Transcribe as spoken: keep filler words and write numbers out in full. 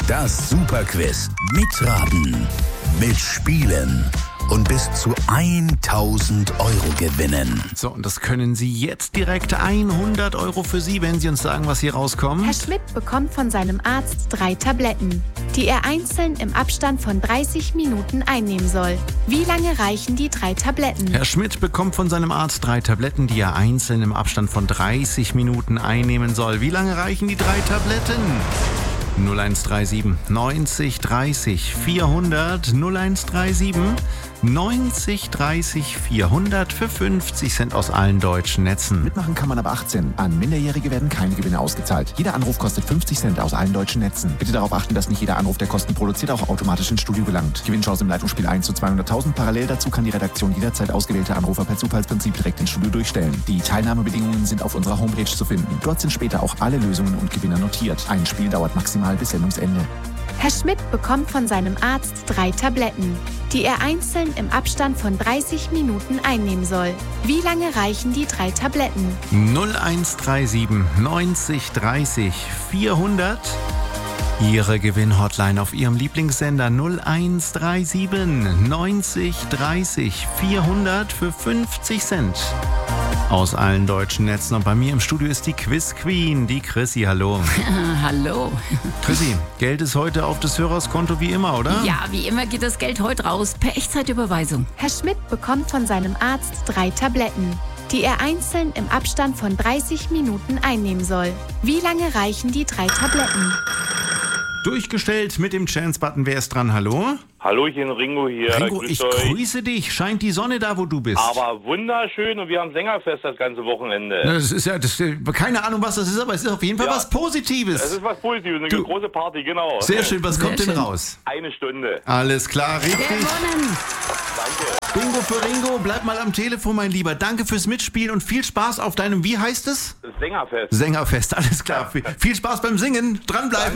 Das Superquiz. Mitraten, mitspielen und bis zu tausend Euro gewinnen. So, und das können Sie jetzt direkt hundert Euro für Sie, wenn Sie uns sagen, was hier rauskommt. Herr Schmidt bekommt von seinem Arzt drei Tabletten, die er einzeln im Abstand von dreißig Minuten einnehmen soll. Wie lange reichen die drei Tabletten? Herr Schmidt bekommt von seinem Arzt drei Tabletten, die er einzeln im Abstand von dreißig Minuten einnehmen soll. Wie lange reichen die drei Tabletten? null eins drei sieben neunzig dreißig vierhundert null eins drei sieben neunzig dreißig vierhundert für fünfzig Cent aus allen deutschen Netzen. Mitmachen kann man ab achtzehn. An Minderjährige werden keine Gewinne ausgezahlt. Jeder Anruf kostet fünfzig Cent aus allen deutschen Netzen. Bitte darauf achten, dass nicht jeder Anruf, der Kosten produziert, auch automatisch ins Studio gelangt. Gewinnchance im Leitungsspiel eins zu zweihunderttausend. Parallel dazu kann die Redaktion jederzeit ausgewählte Anrufer per Zufallsprinzip direkt ins Studio durchstellen. Die Teilnahmebedingungen sind auf unserer Homepage zu finden. Dort sind später auch alle Lösungen und Gewinner notiert. Ein Spiel dauert maximal bis Sendungsende. Herr Schmidt bekommt von seinem Arzt drei Tabletten, die er einzeln im Abstand von dreißig Minuten einnehmen soll. Wie lange reichen die drei Tabletten? null eins drei sieben neunzig dreißig vierhundert. Ihre Gewinnhotline auf Ihrem Lieblingssender null eins drei sieben neunzig dreißig vierhundert für fünfzig Cent. Aus allen deutschen Netzen. Und bei mir im Studio ist die Quiz Queen, die Chrissy. Hallo. Hallo. Chrissy, Geld ist heute auf des Hörers Konto wie immer, oder? Ja, wie immer geht das Geld heute raus per Echtzeitüberweisung. Herr Schmidt bekommt von seinem Arzt drei Tabletten, die er einzeln im Abstand von dreißig Minuten einnehmen soll. Wie lange reichen die drei Tabletten? Durchgestellt mit dem Chance-Button. Wer ist dran? Hallo? Hallöchen, Ringo hier. Ringo, Grüß ich euch. grüße dich. Scheint die Sonne da, wo du bist? Aber wunderschön und wir haben Sängerfest das ganze Wochenende. Na, das ist ja, das, keine Ahnung, was das ist, aber es ist auf jeden Fall Ja. was Positives. Es ist was Positives, eine Du- große Party, genau. Sehr schön, was Sehr kommt denn schön. raus? Eine Stunde. Alles klar, richtig. Gewonnen. Bingo für Ringo, bleib mal am Telefon, mein Lieber. Danke fürs Mitspielen und viel Spaß auf deinem, wie heißt es? Sängerfest. Sängerfest, alles klar. Viel Spaß beim Singen, dranbleiben.